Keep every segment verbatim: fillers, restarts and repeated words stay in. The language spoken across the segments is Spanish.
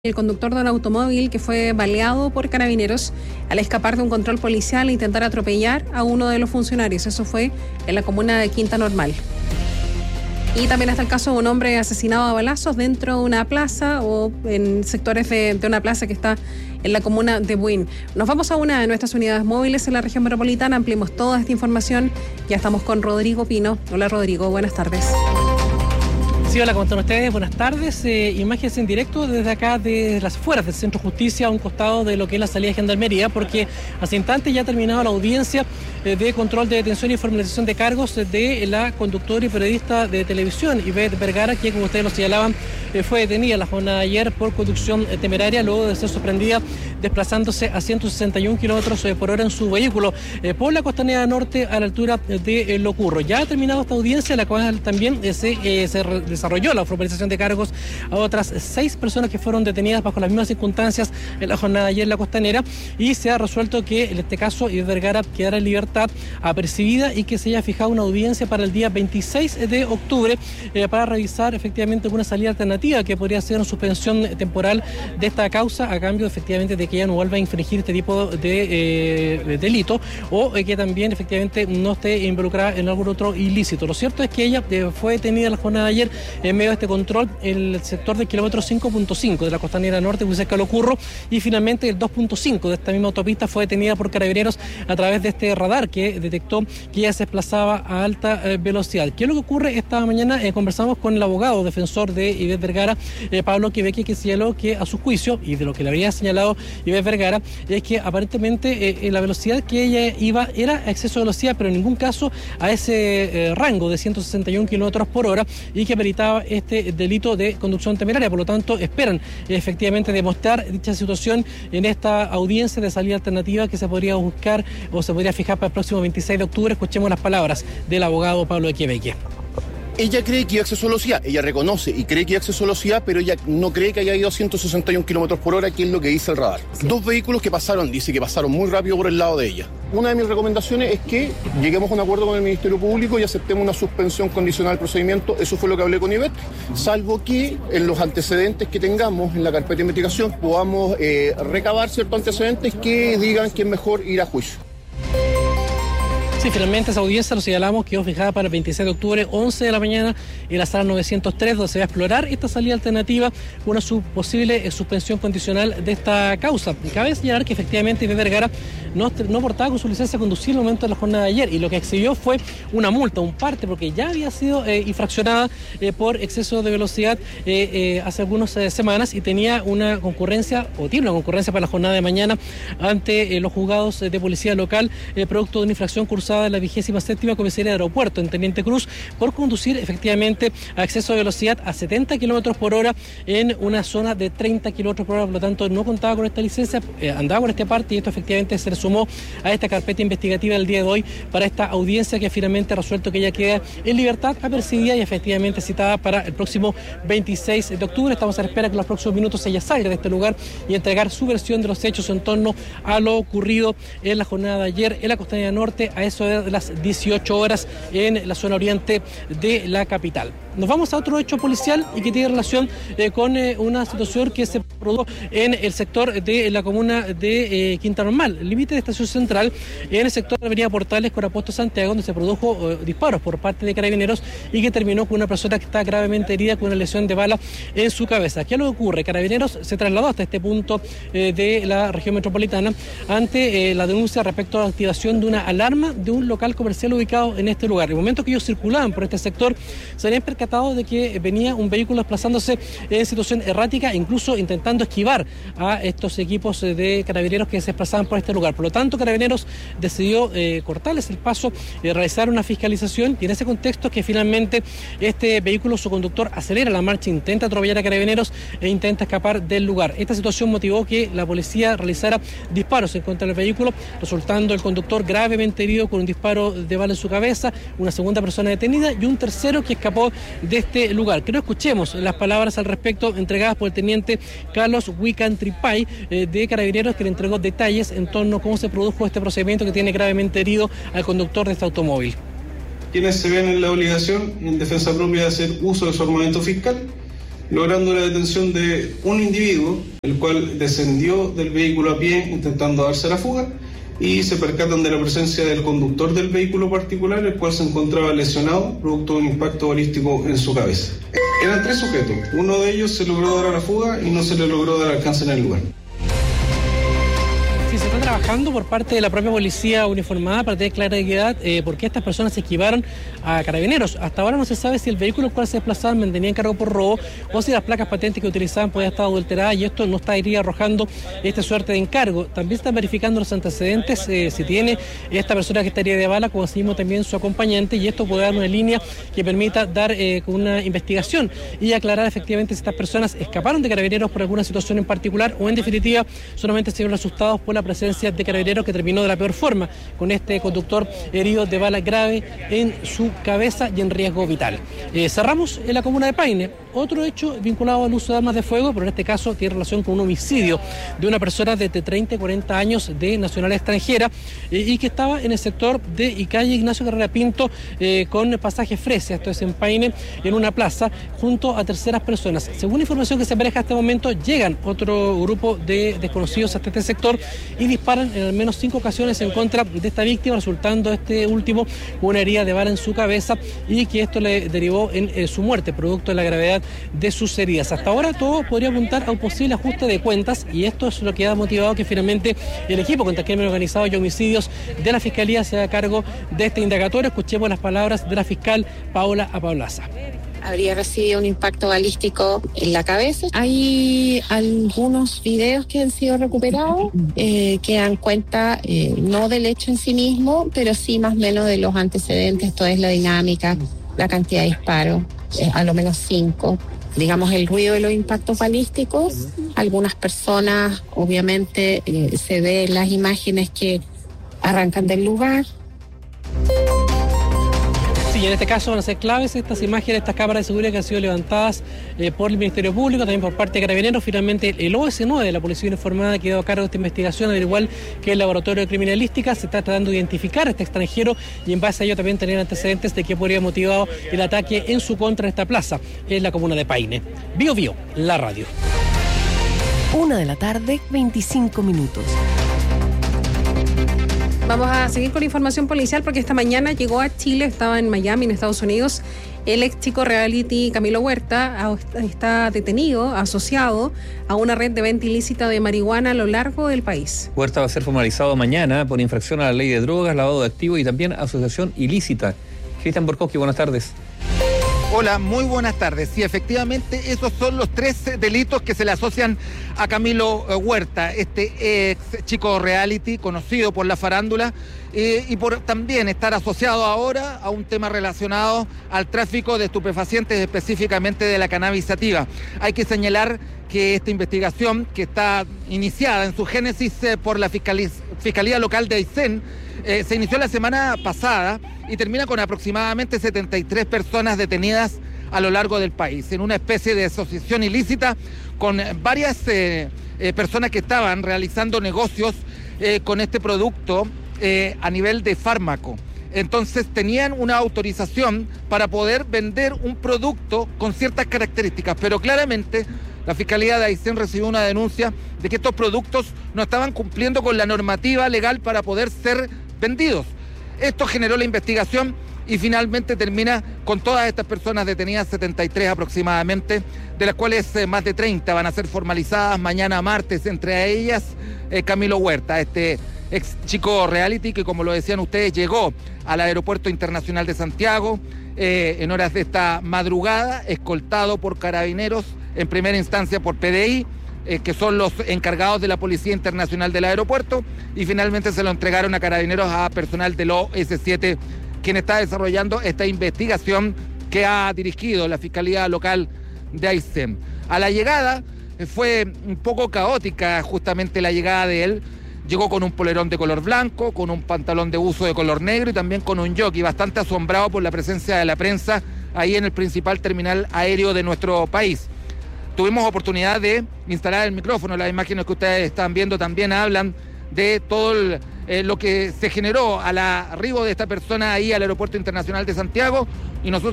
El conductor de un automóvil que fue baleado por carabineros al escapar de un control policial e intentar atropellar a uno de los funcionarios. Eso fue en la comuna de Quinta Normal. Y también está el caso de un hombre asesinado a balazos dentro de una plaza o en sectores de, de una plaza que está en la comuna de Buin. Nos vamos a una de nuestras unidades móviles en la región metropolitana, ampliemos toda esta información. Ya estamos con Rodrigo Pino. Hola Rodrigo, buenas tardes. Sí, hola, ¿cómo están ustedes? Buenas tardes. Eh, imágenes en directo desde acá, de las afueras del Centro Justicia, a un costado de lo que es la salida de Gendarmería, porque hace instantes ya ha terminado la audiencia eh, de control de detención y formalización de cargos de la conductora y periodista de televisión, Ivette Vergara, que, como ustedes lo señalaban, eh, fue detenida la jornada de ayer por conducción eh, temeraria, luego de ser sorprendida desplazándose a ciento sesenta y un kilómetros eh, por hora en su vehículo eh, por la Costanera Norte a la altura de eh, Locurro. Ya ha terminado esta audiencia, la cual también eh, se, eh, se desarrolló la formalización de cargos a otras seis personas que fueron detenidas bajo las mismas circunstancias en la jornada de ayer en la Costanera, y se ha resuelto que en este caso Ivette Vergara quedará en libertad apercibida y que se haya fijado una audiencia para el día veintiséis de octubre eh, para revisar efectivamente una salida alternativa que podría ser una suspensión temporal de esta causa a cambio efectivamente de que ella no vuelva a infringir este tipo de, eh, de delito o eh, que también efectivamente no esté involucrada en algún otro ilícito. Lo cierto es que ella eh, fue detenida en la jornada de ayer en medio de este control en el sector del kilómetro cinco punto cinco de la Costanera Norte, muy cerca de Locurro, y finalmente el dos punto cinco de esta misma autopista fue detenida por carabineros a través de este radar que detectó que ella se desplazaba a alta eh, velocidad. ¿Qué es lo que ocurre? Esta mañana eh, conversamos con el abogado defensor de Ivette Vergara, eh, Pablo Queveque, que señaló que a su juicio, y de lo que le había señalado Ivette Vergara, es que aparentemente eh, la velocidad que ella iba era a exceso de velocidad, pero en ningún caso a ese eh, rango de ciento sesenta y un kilómetros por hora, y que meritaba este delito de conducción temeraria. Por lo tanto, esperan eh, efectivamente demostrar dicha situación en esta audiencia de salida alternativa que se podría buscar o se podría fijar para el próximo veintiséis de octubre. Escuchemos las palabras del abogado Pablo de Queveque. Ella cree que iba a exceso de velocidad, ella reconoce y cree que iba a exceso de velocidad, pero ella no cree que haya ido a ciento sesenta y un kilómetros por hora, que es lo que dice el radar. Sí. Dos vehículos que pasaron, dice que pasaron muy rápido por el lado de ella. Una de mis recomendaciones es que lleguemos a un acuerdo con el Ministerio Público y aceptemos una suspensión condicional del procedimiento. Eso fue lo que hablé con Ivette, salvo que en los antecedentes que tengamos en la carpeta de investigación podamos eh, recabar ciertos antecedentes que digan que es mejor ir a juicio. Sí, finalmente esa audiencia, lo señalamos, quedó fijada para el veintiséis de octubre, once de la mañana, en la sala novecientos tres, donde se va a explorar esta salida alternativa, una sub posible eh, suspensión condicional de esta causa. Y cabe señalar que efectivamente Ivette Vergara no, no portaba con su licencia de conducir en el momento de la jornada de ayer, y lo que exhibió fue una multa, un parte, porque ya había sido eh, infraccionada eh, por exceso de velocidad eh, eh, hace algunas eh, semanas, y tenía una concurrencia, o tiene una concurrencia para la jornada de mañana ante eh, los juzgados eh, de policía local, eh, producto de una infracción cursada de la vigésima séptima comisaría de aeropuerto en Teniente Cruz por conducir efectivamente a exceso de velocidad a setenta kilómetros por hora en una zona de treinta kilómetros por hora. Por lo tanto, no contaba con esta licencia, eh, andaba con este parte, y esto efectivamente se le sumó a esta carpeta investigativa del día de hoy para esta audiencia que finalmente ha resuelto que ella queda en libertad apercibida y efectivamente citada para el próximo veintiséis de octubre. Estamos a la espera que en los próximos minutos ella salga de este lugar y entregar su versión de los hechos en torno a lo ocurrido en la jornada de ayer en la Costanera Norte a eso de las dieciocho horas en la zona oriente de la capital. Nos vamos a otro hecho policial y que tiene relación eh, con eh, una situación que se produjo en el sector de la comuna de eh, Quinta Normal, límite de Estación Central, en el sector de Avenida Portales con Apuesto Santiago, donde se produjo eh, disparos por parte de carabineros y que terminó con una persona que está gravemente herida con una lesión de bala en su cabeza. ¿Qué es lo que ocurre? Carabineros se trasladó hasta este punto eh, de la región metropolitana ante eh, la denuncia respecto a la activación de una alarma de un local comercial ubicado en este lugar. En el momento que ellos circulaban por este sector, se habían percatado de que venía un vehículo desplazándose en situación errática, incluso intentando esquivar a estos equipos de carabineros que se desplazaban por este lugar. Por lo tanto, Carabineros decidió eh, cortarles el paso, eh, realizar una fiscalización, y en ese contexto es que finalmente este vehículo, su conductor, acelera la marcha, intenta atropellar a Carabineros e intenta escapar del lugar. Esta situación motivó que la policía realizara disparos en contra del vehículo, resultando el conductor gravemente herido con un disparo de bala en su cabeza, una segunda persona detenida y un tercero que escapó de este lugar. Que no escuchemos las palabras al respecto entregadas por el teniente Carlos Huican Tripay eh, de Carabineros, que le entregó detalles en torno a cómo se produjo este procedimiento que tiene gravemente herido al conductor de este automóvil. Quienes se ven en la obligación, en defensa propia, de hacer uso de su armamento fiscal, logrando la detención de un individuo, el cual descendió del vehículo a pie intentando darse la fuga, y se percatan de la presencia del conductor del vehículo particular, el cual se encontraba lesionado producto de un impacto balístico en su cabeza. Eran tres sujetos, uno de ellos se logró dar a la fuga y no se le logró dar alcance en el lugar. Sí, se está trabajando por parte de la propia policía uniformada para tener claridad eh, por qué estas personas se esquivaron a carabineros. Hasta ahora no se sabe si el vehículo al cual se desplazaban mantenía en cargo por robo o si las placas patentes que utilizaban podían estar adulteradas, y esto no estaría arrojando esta suerte de encargo. También están verificando los antecedentes, eh, si tiene esta persona que estaría de bala, como así mismo también su acompañante, y esto puede dar una línea que permita dar eh, con una investigación y aclarar efectivamente si estas personas escaparon de carabineros por alguna situación en particular o en definitiva solamente se vieron asustados por la presencia de carabineros, que terminó de la peor forma, con este conductor herido de bala grave en su cabeza y en riesgo vital. Eh, cerramos en la comuna de Paine, otro hecho vinculado al uso de armas de fuego, pero en este caso tiene relación con un homicidio de una persona de treinta y cuarenta años de nacionalidad extranjera eh, y que estaba en el sector de y calle Ignacio Carrera Pinto eh, con pasaje Fresia, esto es en Paine, en una plaza, junto a terceras personas. Según la información que se maneja hasta este momento, llegan otro grupo de desconocidos hasta este sector y disparan en al menos cinco ocasiones en contra de esta víctima, resultando este último con una herida de bala en su cabeza y que esto le derivó en eh, su muerte, producto de la gravedad de sus heridas. Hasta ahora todo podría apuntar a un posible ajuste de cuentas, y esto es lo que ha motivado que finalmente el equipo contra el crimen organizado y homicidios de la Fiscalía se haga cargo de este indagatorio. Escuchemos las palabras de la fiscal Paola Apaulaza. Habría recibido un impacto balístico en la cabeza. Hay algunos videos que han sido recuperados eh, que dan cuenta eh, no del hecho en sí mismo, pero sí más o menos de los antecedentes, toda es la dinámica, la cantidad de disparos, eh, a lo menos cinco. Digamos, el ruido de los impactos balísticos. Algunas personas, obviamente, eh, se ve en las imágenes que arrancan del lugar. Y en este caso van a ser claves estas imágenes, estas cámaras de seguridad que han sido levantadas eh, por el Ministerio Público, también por parte de Carabineros. Finalmente el O S nueve de la Policía Uniformada quedó a cargo de esta investigación, al igual que el Laboratorio de Criminalística. Se está tratando de identificar a este extranjero y en base a ello también tener antecedentes de qué podría haber motivado el ataque en su contra en esta plaza, en la comuna de Paine. Bio Bio, la radio. Una de la tarde, veinticinco minutos. Vamos a seguir con la información policial porque esta mañana llegó a Chile, estaba en Miami, en Estados Unidos. El ex chico reality Camilo Huerta está detenido, asociado a una red de venta ilícita de marihuana a lo largo del país. Huerta va a ser formalizado mañana por infracción a la ley de drogas, lavado de activos y también asociación ilícita. Cristian Borkowski, buenas tardes. Hola, muy buenas tardes. Sí, efectivamente, esos son los tres delitos que se le asocian a Camilo Huerta, este ex chico reality conocido por la farándula eh, y por también estar asociado ahora a un tema relacionado al tráfico de estupefacientes, específicamente de la cannabis sativa. Hay que señalar que esta investigación, que está iniciada en su génesis eh, por la Fiscalía, Fiscalía Local de Aysén, eh, se inició la semana pasada y termina con aproximadamente setenta y tres personas detenidas a lo largo del país, en una especie de asociación ilícita con varias eh, eh, personas que estaban realizando negocios eh, con este producto eh, a nivel de fármaco. Entonces tenían una autorización para poder vender un producto con ciertas características, pero claramente la Fiscalía de Aysén recibió una denuncia de que estos productos no estaban cumpliendo con la normativa legal para poder ser vendidos. Esto generó la investigación y finalmente termina con todas estas personas detenidas, setenta y tres aproximadamente, de las cuales eh, más de treinta van a ser formalizadas mañana martes, entre ellas eh, Camilo Huerta, este ex chico reality que, como lo decían ustedes, llegó al Aeropuerto Internacional de Santiago eh, en horas de esta madrugada, escoltado por carabineros, en primera instancia por P D I, eh, que son los encargados de la Policía Internacional del aeropuerto, y finalmente se lo entregaron a carabineros, a personal del O S siete, quien está desarrollando esta investigación que ha dirigido la Fiscalía Local de Aysén. A la llegada eh, fue un poco caótica justamente la llegada de él. Llegó con un polerón de color blanco, con un pantalón de buzo de color negro y también con un jockey, bastante asombrado por la presencia de la prensa ahí en el principal terminal aéreo de nuestro país. Tuvimos oportunidad de instalar el micrófono, las imágenes que ustedes están viendo también hablan de todo el, eh, lo que se generó al arribo de esta persona ahí al Aeropuerto Internacional de Santiago, y nosotros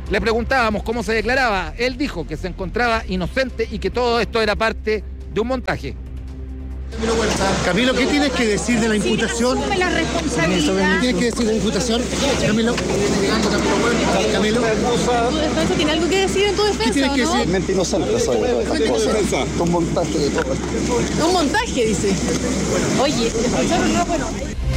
Le preguntábamos cómo se declaraba. Él dijo que se encontraba inocente y que todo esto era parte de un montaje. Camilo, ¿qué tienes que decir de la imputación? Sí, la responsabilidad. ¿Qué tienes que decir de la imputación? Camilo. Camilo. ¿Tu defensa tiene algo que decir en tu defensa? ¿Qué tienes que decir? Mente inocente soy de todas estas cosas. Un montaje de todo esto. Un montaje, dice. Oye, escucharon, no, bueno.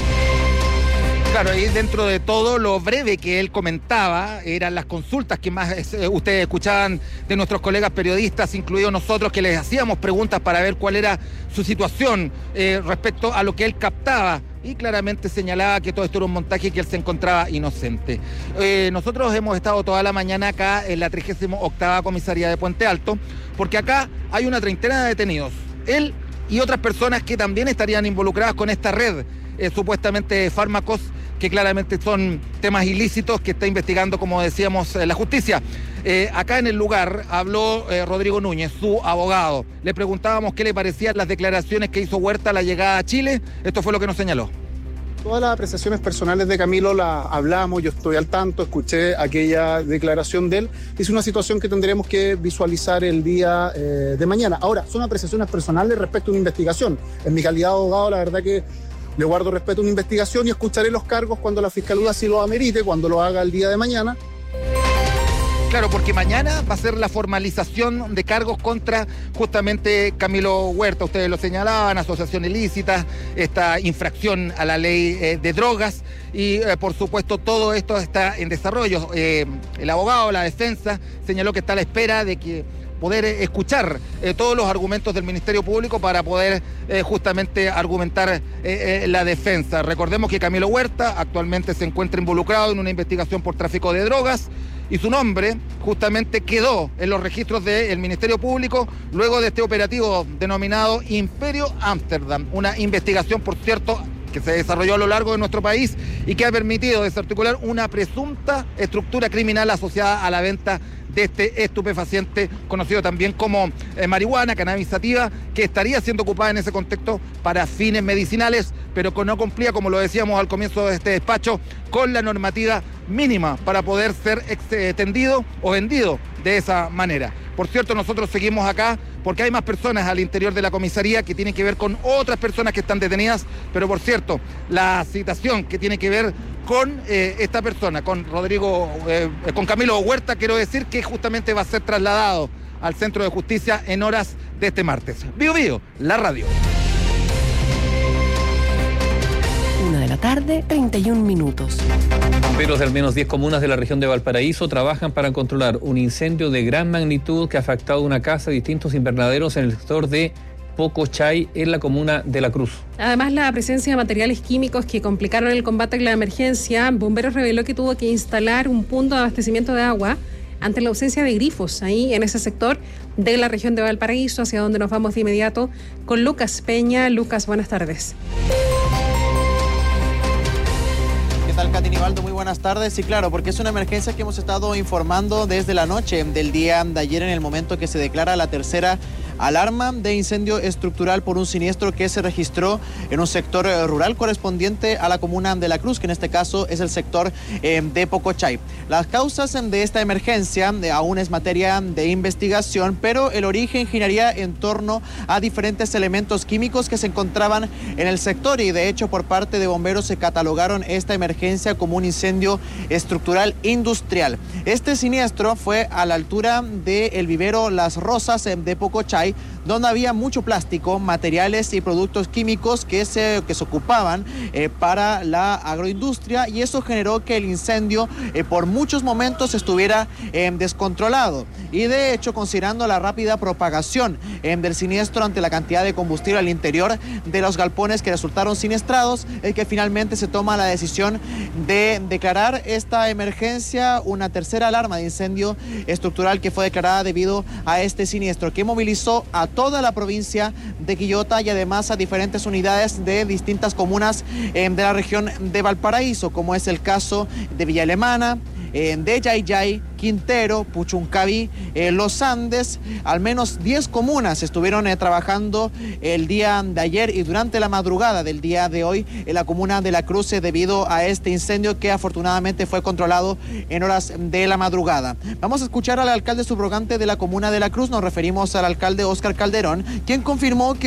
Claro, y dentro de todo lo breve que él comentaba, eran las consultas que más eh, ustedes escuchaban de nuestros colegas periodistas, incluidos nosotros, que les hacíamos preguntas para ver cuál era su situación eh, respecto a lo que él captaba. Y claramente señalaba que todo esto era un montaje y que él se encontraba inocente. Eh, nosotros hemos estado toda la mañana acá en la trigésima octava comisaría de Puente Alto, porque acá hay una treintena de detenidos. Él y otras personas que también estarían involucradas con esta red, eh, supuestamente de fármacos, que claramente son temas ilícitos que está investigando, como decíamos, eh, la justicia. Eh, acá en el lugar habló eh, Rodrigo Núñez, su abogado. Le preguntábamos qué le parecían las declaraciones que hizo Huerta a la llegada a Chile. Esto fue lo que nos señaló. Todas las apreciaciones personales de Camilo las hablamos, yo estoy al tanto, escuché aquella declaración de él. Es una situación que tendremos que visualizar el día eh, de mañana. Ahora, son apreciaciones personales respecto a una investigación. En mi calidad de abogado, la verdad que le guardo respeto a una investigación y escucharé los cargos cuando la Fiscalía así lo amerite, cuando lo haga el día de mañana. Claro, porque mañana va a ser la formalización de cargos contra justamente Camilo Huerta. Ustedes lo señalaban, asociación ilícita, esta infracción a la ley eh, de drogas y eh, por supuesto todo esto está en desarrollo. Eh, el abogado, la defensa, señaló que está a la espera de que poder escuchar eh, todos los argumentos del Ministerio Público para poder eh, justamente argumentar eh, eh, la defensa. Recordemos que Camilo Huerta actualmente se encuentra involucrado en una investigación por tráfico de drogas y su nombre justamente quedó en los registros del Ministerio Público luego de este operativo denominado Imperio Amsterdam, una investigación, por cierto, que se desarrolló a lo largo de nuestro país y que ha permitido desarticular una presunta estructura criminal asociada a la venta de este estupefaciente conocido también como eh, marihuana, cannabis sativa, que estaría siendo ocupada en ese contexto para fines medicinales, pero que no cumplía, como lo decíamos al comienzo de este despacho, con la normativa mínima para poder ser extendido o vendido de esa manera. Por cierto, nosotros seguimos acá porque hay más personas al interior de la comisaría que tienen que ver con otras personas que están detenidas, pero por cierto, la citación que tiene que ver con eh, esta persona, con Rodrigo, eh, con Camilo Huerta, quiero decir que justamente va a ser trasladado al Centro de Justicia en horas de este martes. Bio Bio, la radio. Una de la tarde, treinta y un minutos. Bomberos de al menos diez comunas de la región de Valparaíso trabajan para controlar un incendio de gran magnitud que ha afectado una casa y distintos invernaderos en el sector de Pocochay, en la comuna de La Cruz. Además, la presencia de materiales químicos que complicaron el combate a la emergencia, Bomberos reveló que tuvo que instalar un punto de abastecimiento de agua ante la ausencia de grifos ahí en ese sector de la región de Valparaíso, hacia donde nos vamos de inmediato con Lucas Peña. Lucas, buenas tardes. ¿Qué tal, Katy Nivaldo? Muy buenas tardes. Sí, claro, porque es una emergencia que hemos estado informando desde la noche del día de ayer, en el momento que se declara la tercera alarma de incendio estructural por un siniestro que se registró en un sector rural correspondiente a la comuna de La Cruz, que en este caso es el sector eh, de Pocochay. Las causas de esta emergencia eh, aún es materia de investigación, pero el origen giraría en torno a diferentes elementos químicos que se encontraban en el sector, y de hecho por parte de bomberos se catalogaron esta emergencia como un incendio estructural industrial. Este siniestro fue a la altura del vivero Las Rosas eh, de Pocochay, donde había mucho plástico, materiales y productos químicos que se, que se ocupaban eh, para la agroindustria, y eso generó que el incendio eh, por muchos momentos estuviera eh, descontrolado. Y de hecho, considerando la rápida propagación eh, del siniestro ante la cantidad de combustible al interior de los galpones que resultaron siniestrados, es que finalmente se toma la decisión de declarar esta emergencia una tercera alarma de incendio estructural que fue declarada debido a este siniestro, que movilizó a toda la provincia de Quillota y además a diferentes unidades de distintas comunas eh, de la región de Valparaíso, como es el caso de Villa Alemana, eh, de Yayay, Quintero, Puchuncaví, eh, Los Andes. Al menos diez comunas estuvieron eh, trabajando el día de ayer y durante la madrugada del día de hoy en la comuna de La Cruz eh, debido a este incendio que afortunadamente fue controlado en horas de la madrugada. Vamos a escuchar al alcalde subrogante de la comuna de La Cruz. Nos referimos al alcalde Óscar Calderón, quien confirmó que